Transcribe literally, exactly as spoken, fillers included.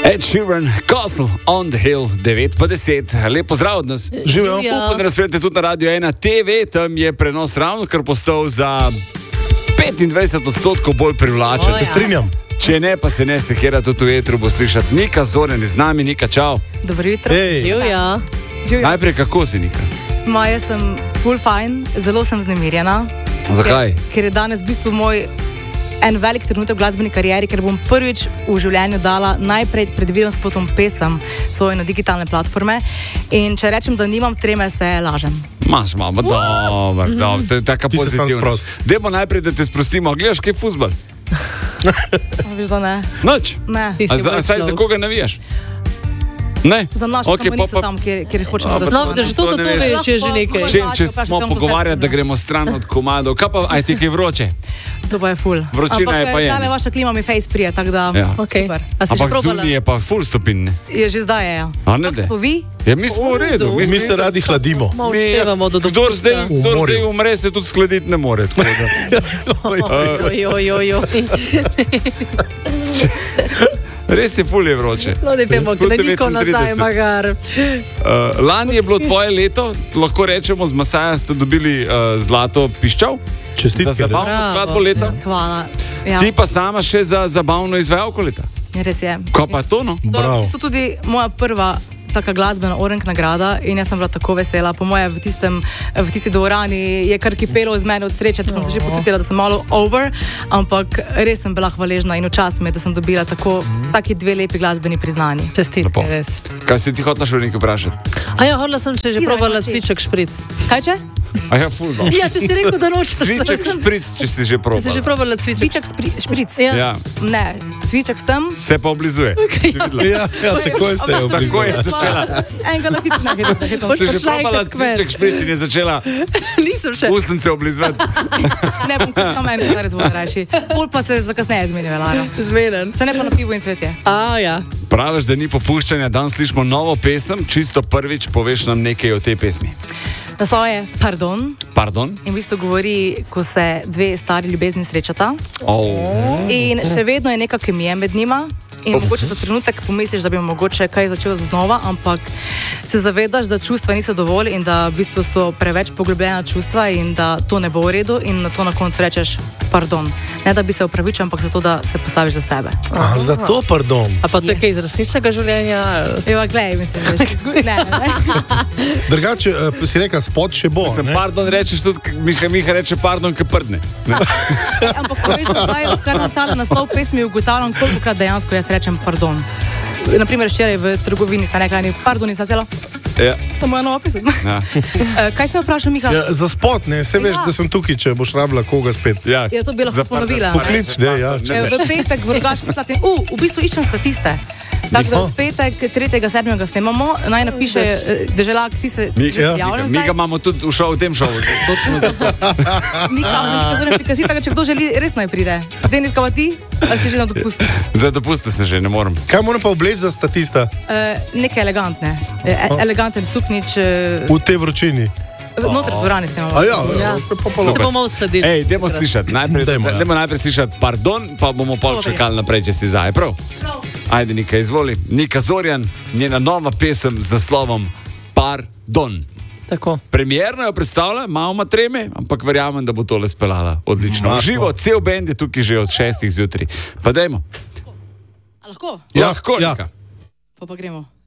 Ed Sheeran, Castle on the Hill, devet pa deset. Lep pozdrav od nas. Živijo. Upam, da nas spremljate tudi na Radio ena T V, tam je prenos ravno kar postal za petindvajset odstotkov bolj privlačen. Se strinjam. Če ne, pa se ne sekira, tudi v etru bo slišati. Nika Zorjan je z nami, Nika, čau. Dobro jutro. Ej. Najprej, kako si, Nika? Moje sem full fine, zelo sem znemirjena. Zakaj? Ker, ker je danes v bistvu moj en velik trenutek v glasbeni karieri, ker bom prvič v življenju dala najprej predviden spotom pesem svoje na digitalne platforme. In če rečem, da nimam treme, se lažem. Maš, mama, dobro, dobro, to je taka Ti si sam pozitivna. sprost. Dajmo najprej, da te sprostimo. Gledaš, kaj je fuzbal? Veš, da ne. Noč. Ne. A za, a saj za koga navijaš? Ne? Za naš Okej, okay, pa- niso pa- tam, kjer, kjer hočemo, da pa- so. No, da že to- to ne veš. Lahko- če je že nekaj. lahko Če, če vprašam, smo kam pogovarjati, da posebno. gremo stran od komadov, kaj pa, aj ti kaj vroče? To pa je ful. Vročina je pa je, Ampak ne. tale vaša klima mi face prije, tako da Ja. Okay. super. A si že Ampak probala? zunaj je pa full stopinj, ne? Je že zdaj, je, ja. A ne de? Pa vi? Ja, mi smo v redu. Mi se radi hladimo. Malo Mi- števamo do Kdor dopusta. zdaj, V kdor morju. zdaj umre, se tudi skladiti ne more. tako da. Oj, oj, oj, oj. Res je ful je vroče. No, ne vemo, Ful da niko nazaj, devetintrideset. magar. Uh, lani je bilo tvoje leto, lahko rečemo, z Masaja ste dobili uh, zlato piščal. Čestitke. Za zabavno Bravo. skladbo leta. Hvala. Ja, Ti pa sama še za zabavno izvajalko leta. res je. Ko pa to, no? To je v Bravo. bistvu tudi moja prva taka glasbena Orank nagrada in jaz sem bila tako vesela. Po moje v, tistem, v tisti dvorani je kar kipelo iz mene od sreče, da sem se že počutila, da sem malo over, ampak res sem bila hvaležna in včasih me, da sem dobila tako, taki dve lepi glasbeni priznani. Čestitke, Lepo. res. Kaj si ti hotela še nekaj vprašati? A ja, hodila sem, če že Ti probala daj, cviček špric. Kaj če? A ja, ful, no. Ja, če si rekel, da nočeš. Cviček špric, če si že Če si že probala. probala cviček. Cviček spri, špric? Ja. Ja, Ne, cviček sem. se pa oblizuje. Si videla? Ja, ja, tako je ste jo Tako je oblizali. začela. Enega lahko hitro nekaj. Boš Si že prišla probala enkrat k meni. cviček špric in je začela Nisem še. usnice oblizovati. Ne bom kot na meni, da res bom reči. Pol pa se za kasneje zmenijo, Lara. Zmeden. Če ne pa na pivo in cvetje. A, ja. Praviš, da ni popuščanja, danes slišimo novo pesem, čisto prvič poveš nam nekaj o tej pesmi. Naslov je Pardon Pardon? in v bistvu govori, ko se dve stari ljubezni srečata. Oh. In še vedno je neka kemija med njima. In mogoče za trenutek pomisliš, da bi mogoče kaj začel znova, ampak se zavedaš, da čustva niso dovolj in da v bistvu so preveč poglobljena čustva in da to ne bo v redu in na to na koncu rečeš pardon. Ne da bi se opravičil, ampak zato, da se postaviš za sebe. A, zato pardon. A pa to je kaj iz resničnega življenja? Evo, gledaj, mislim, da je zgodi. Ne, ne, ne. Drugače, eh, si rekla, spot še bo. Sem ne? pardon rečeš tudi, k- Miha, Miha reče pardon, ki prdne. Ne? Ampak ko veš, da zdaj, kar na ta naslov pesmi ugotavljam, kolikokrat dejansko jaz rečem pardon. Naprimer, včeraj v trgovini sem rekla, ni pardon in sem zelo, Ja. to je moja nova pesem. Ja. Eh, Kaj se me vprašal, Miha? Ja, za spot, ne, se veš, Ja. da sem tukaj, če boš rabila koga spet. Ja. Ja, to bi lahko Za pardon. ponovila. Poklič, ne, ja. Ne, če- Eh, V petek v Rogaški Slatini. Uh, v bistvu iščem statiste. Tako da v petek tretjega sedmega snemamo, naj napiše eh, Deželak, ti se Mi, že ja, prijavljam mi zdaj. ga imamo tudi v šovu, v tem šovu. Točno zato. Nikam, nikam zore prikaziti, tako da če kdo želi, res naj pride. Denis, kaj pa ti? Ali si že na dopustu? Za dopuste se že ne morem. Kaj moram pa obleči za statista Uh, nekaj elegantne. Eh, eleganten suknič, uh, v tej vročini? noter v dvorani snemamo. A ja, Ja. pa pa Se lahko. bomo uskladili. Ej, dajmo slišati. Najprej, Dajmo, ja. dajmo najprej slišati pardon, pa bomo pol Dobro. čakali naprej, če si zdaj. Prav? Ajde, Nika, izvoli. Nika Zorjan, njena nova pesem z naslovom Pardon. Tako. Premierno jo predstavlja, malo ima treme, ampak verjamem, da bo tole speljala odlično. Lahko. Živo, cel bend je tukaj že od šestih zjutraj. Pa dajmo. A lahko? Ja, Lahko, ja. Nika. Pa pa gremo.